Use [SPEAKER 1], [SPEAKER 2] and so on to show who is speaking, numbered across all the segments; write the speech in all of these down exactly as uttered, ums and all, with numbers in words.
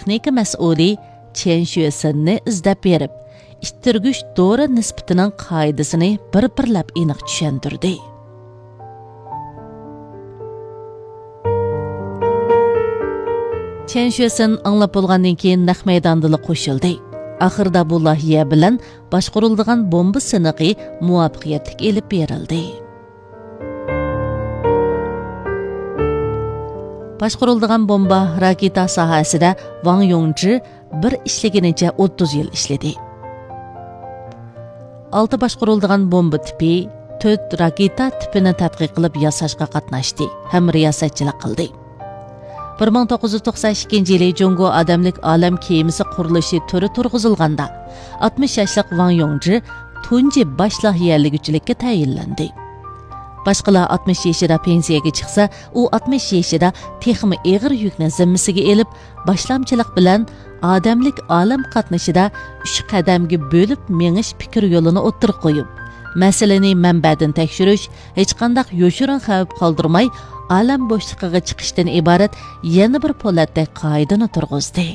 [SPEAKER 1] texnika mas'uli Chen Xuesinni izlab berib, ittirgüç dori nisbatining qoidasini bir-birlab aniq tushuntirdi. Chen Xuesin anglab bo'lgandan keyin naq maydonda qo'shildi. Axırda bu loyiha bilan boshqariladigan bomba siniqi muvaffaqiyatli elib berildi. Boshqariladigan bomba raketa sohasida Wang Yongzhi bir ishlagunicha o'ttiz yil ishladi. olti boshqariladigan bomba tipi, to'rt raketa tipini tadqiq qilib yasashga qatnashdi ham riyosatchilik qildi. bir ming to'qqiz yuz to'qson ikkinchi yili Jungo odamlik olam kemasi qurilishi turi turg'izilganda oltmish yoshlik Wang Yongzhi tunji bosh loyihaliguvchilikka tayinlandi. Boshqalar oltmish yoshida pensiyaga chiqsa, u oltmish yoshida texmi eg'ir yukni zimmasiga elib, boshlamchilik bilan odamlik olam qatnashida uch qadamga bo'lib mengish fikr yo'lini o'ttirib qo'yib, masalani manbadan tekshirish, hech qanday yoshirin xavf qoldirmay olam bo'shlig'iga chiqishdan iborat yana bir po'latdek qoidani turg'izdi.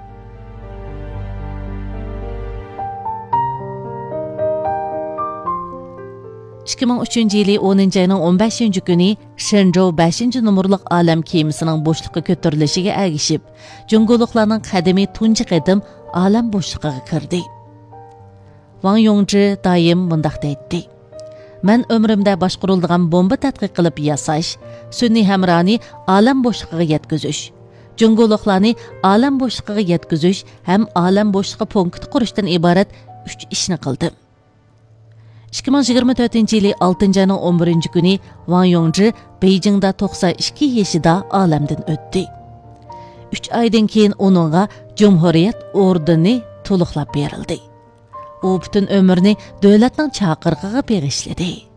[SPEAKER 1] ikki ming uchinchi yili o'ninchi oyning o'n beshinchi kuni Shenzhou beshinchi nomerlik olam kemasining bo'shliqqa ko'tarilishiga ergishib, Jungoliklarning qadimiy tunji qadim olam bo'shlig'iga kirdi. Wang Yongzhi doim bunday deydi: "Men umrimda boshqariladigan bomba tadqiq qilib yasash, sun'iy hamroni olam bo'shlig'iga yetkazish, Jungoliklarni olam bo'shlig'iga yetkazish ham olam bo'shlig'i punkti qurishdan iborat uch ishni qildim." ikki ming yigirma to'rtinchi yili oltinchi oyning o'n birinchi kuni Wang Yongzhi Beijingda to'qson ikki yoshida olamdan o'tdi. uch oydan keyin uningga Cumhuriyet ordeni to'liqlab berildi. U butun umrni davlatning chaqirig'iga bag'ishladi.